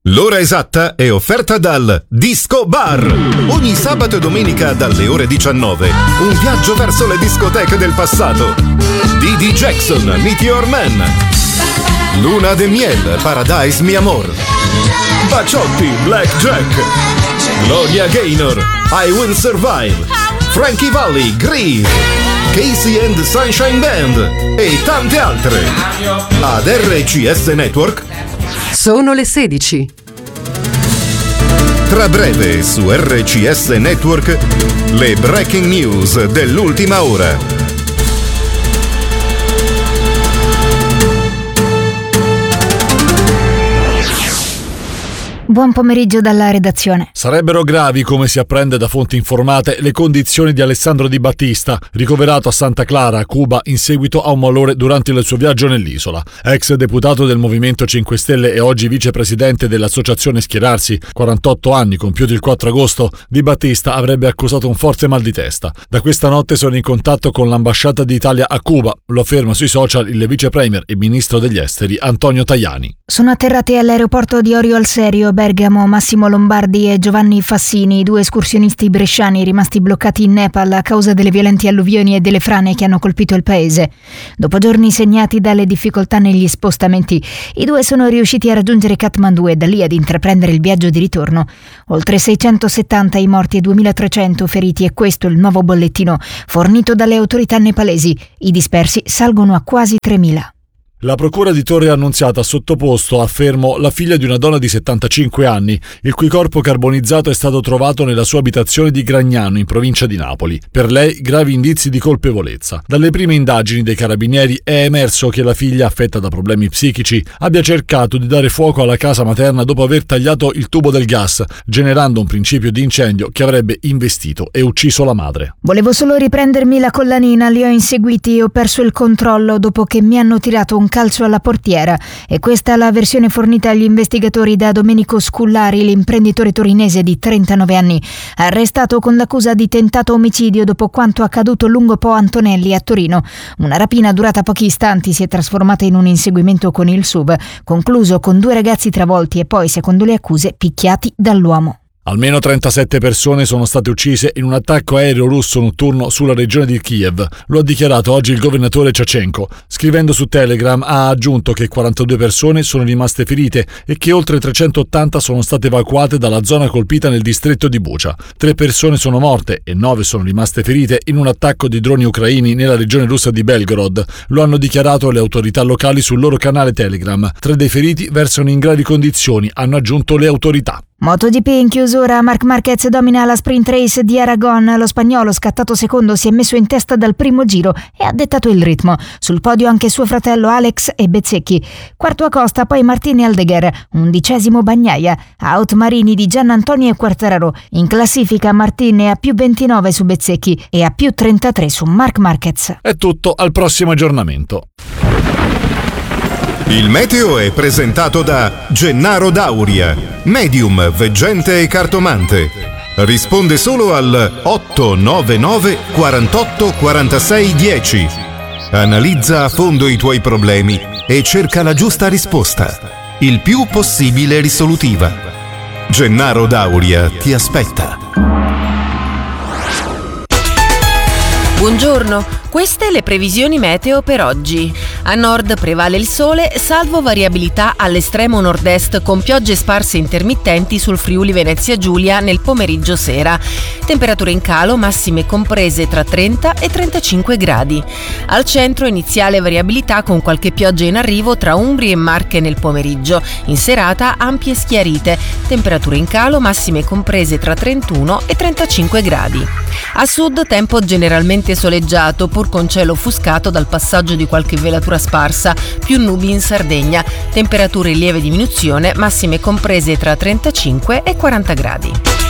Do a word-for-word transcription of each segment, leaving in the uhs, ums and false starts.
L'ora esatta è offerta dal Disco Bar. Ogni sabato e domenica dalle ore diciannove. Un viaggio verso le discoteche del passato. Didi Jackson, Meteor Man. Luna de Miel, Paradise Mi Amor. Baciotti, Black Jack. Gloria Gaynor, I Will Survive. Frankie Valli, Grease. Casey and the Sunshine Band. E tante altre. Ad R C S Network. Sono le sedici. Tra breve su R C S Network le breaking news dell'ultima ora. Buon pomeriggio dalla redazione. Sarebbero gravi, come si apprende da fonti informate, le condizioni di Alessandro Di Battista, ricoverato a Santa Clara, Cuba, in seguito a un malore durante il suo viaggio nell'isola. Ex deputato del Movimento cinque Stelle e oggi vicepresidente dell'associazione Schierarsi, quarantotto anni, compiuti il quattro agosto, Di Battista avrebbe accusato un forte mal di testa. Da questa notte sono in contatto con l'ambasciata d'Italia a Cuba, lo afferma sui social il vice premier e ministro degli esteri Antonio Tajani. Sono atterrati all'aeroporto di Orio al Serio, Bergamo, Massimo Lombardi e Giovanni Fassini, due escursionisti bresciani rimasti bloccati in Nepal a causa delle violenti alluvioni e delle frane che hanno colpito il paese. Dopo giorni segnati dalle difficoltà negli spostamenti, i due sono riusciti a raggiungere Kathmandu e da lì ad intraprendere il viaggio di ritorno. Oltre seicentosettanta i morti e duemilatrecento feriti, è questo il nuovo bollettino fornito dalle autorità nepalesi. I dispersi salgono a quasi tremila. La procura di Torre Annunziata ha sottoposto a fermo la figlia di una donna di settantacinque anni, il cui corpo carbonizzato è stato trovato nella sua abitazione di Gragnano, in provincia di Napoli. Per lei gravi indizi di colpevolezza. Dalle prime indagini dei carabinieri è emerso che la figlia, affetta da problemi psichici, abbia cercato di dare fuoco alla casa materna dopo aver tagliato il tubo del gas, generando un principio di incendio che avrebbe investito e ucciso la madre. Volevo solo riprendermi la collanina, li ho inseguiti e ho perso il controllo dopo che mi hanno tirato un calcio alla portiera. E questa è la versione fornita agli investigatori da Domenico Scullari, l'imprenditore torinese di trentanove anni, arrestato con l'accusa di tentato omicidio dopo quanto accaduto lungo Po Antonelli a Torino. Una rapina durata pochi istanti si è trasformata in un inseguimento con il S U V, concluso con due ragazzi travolti e poi, secondo le accuse, picchiati dall'uomo. Almeno trentasette persone sono state uccise in un attacco aereo russo notturno sulla regione di Kiev. Lo ha dichiarato oggi il governatore Ciachenko. Scrivendo su Telegram ha aggiunto che quarantadue persone sono rimaste ferite e che oltre trecentottanta sono state evacuate dalla zona colpita nel distretto di Bucha. Tre persone sono morte e nove sono rimaste ferite in un attacco di droni ucraini nella regione russa di Belgorod. Lo hanno dichiarato le autorità locali sul loro canale Telegram. Tre dei feriti versano in gravi condizioni, hanno aggiunto le autorità. MotoGP in chiusura, Marc Marquez domina la sprint race di Aragon. Lo spagnolo, scattato secondo, si è messo in testa dal primo giro e ha dettato il ritmo. Sul podio anche suo fratello Alex e Bezzecchi. Quarto Acosta, poi Martini Aldeguer. Undicesimo Bagnaia. Out Marini di Giannantonio e Quartararo. In classifica Martini a più ventinove su Bezzecchi e a più trentatré su Marc Marquez. È tutto, al prossimo aggiornamento. Il meteo è presentato da Gennaro Dauria, medium, veggente e cartomante. Risponde solo al otto nove nove quarantotto quarantasei dieci. Analizza a fondo i tuoi problemi e cerca la giusta risposta, il più possibile risolutiva. Gennaro Dauria ti aspetta. Buongiorno, queste le previsioni meteo per oggi. A nord prevale il sole, salvo variabilità all'estremo nord-est con piogge sparse intermittenti sul Friuli Venezia Giulia nel pomeriggio sera. Temperature in calo, massime comprese tra trenta e trentacinque gradi. Al centro iniziale variabilità con qualche pioggia in arrivo tra Umbria e Marche nel pomeriggio. In serata ampie schiarite. Temperature in calo, massime comprese tra trentuno e trentacinque gradi. A sud tempo generalmente soleggiato, pur con cielo offuscato dal passaggio di qualche velatura sparsa, più nubi in Sardegna. Temperature in lieve diminuzione, massime comprese tra trentacinque e quaranta gradi.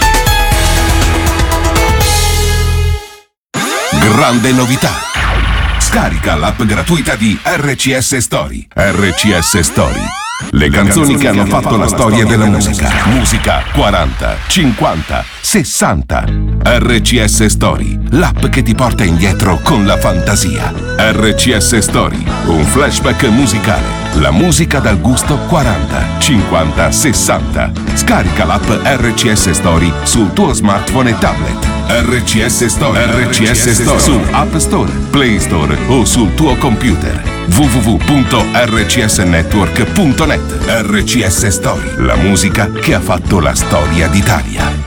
Grande novità! Scarica l'app gratuita di R C S Story. R C S Story. Le canzoni che hanno fatto la storia della musica. Musica quaranta, cinquanta, sessanta. R C S Story, l'app che ti porta indietro con la fantasia. R C S Story, un flashback musicale. La musica dal gusto quaranta, cinquanta, sessanta. Scarica l'app R C S Story sul tuo smartphone e tablet. R C S Story, R C S Story su App Store, Play Store o sul tuo computer. w w w punto r c s network punto net. R C S Story, la musica che ha fatto la storia d'Italia.